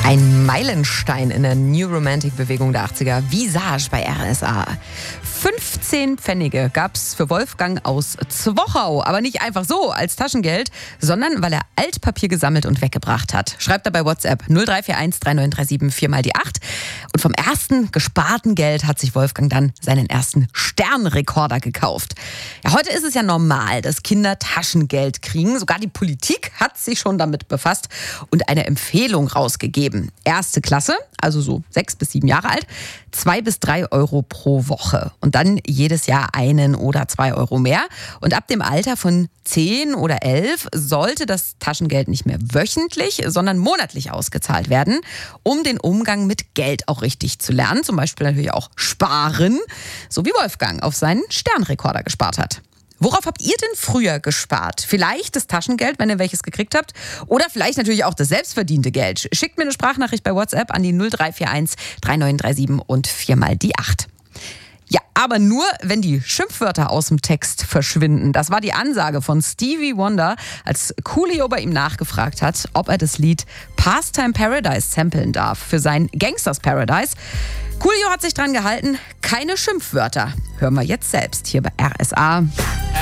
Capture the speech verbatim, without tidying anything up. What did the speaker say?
Ein Meilenstein in der New Romantic-Bewegung der achtziger. Visage bei R S A. fünfzehn Pfennige gab's für Wolfgang aus Zwochau. Aber nicht einfach so als Taschengeld, sondern weil er Altpapier gesammelt und weggebracht hat. Schreibt er bei WhatsApp null drei vier eins drei neun drei sieben vier mal die acht. Und vom ersten gesparten Geld hat sich Wolfgang dann seinen ersten Sternrekorder gekauft. Ja, heute ist es ja normal, dass Kinder Taschengeld kriegen. Sogar die Politik hat sich schon damit befasst und eine Empfehlung rausgegeben. Erste Klasse, also so sechs bis sieben Jahre alt, zwei bis drei Euro pro Woche. Und dann jedes Jahr einen oder zwei Euro mehr. Und ab dem Alter von zehn oder elf sollte das Taschengeld nicht mehr wöchentlich, sondern monatlich ausgezahlt werden, um den Umgang mit Geld auch richtig zu lernen. Zum Beispiel natürlich auch sparen, so wie Wolfgang auf seinen Sternrekorder gespart hat. Worauf habt ihr denn früher gespart? Vielleicht das Taschengeld, wenn ihr welches gekriegt habt. Oder vielleicht natürlich auch das selbstverdiente Geld. Schickt mir eine Sprachnachricht bei WhatsApp an die null drei vier eins drei neun drei sieben und vier mal die acht. Ja, aber nur, wenn die Schimpfwörter aus dem Text verschwinden. Das war die Ansage von Stevie Wonder, als Coolio bei ihm nachgefragt hat, ob er das Lied Pastime Paradise samplen darf für sein Gangsters Paradise. Coolio hat sich dran gehalten, keine Schimpfwörter. Hören wir jetzt selbst hier bei R S A.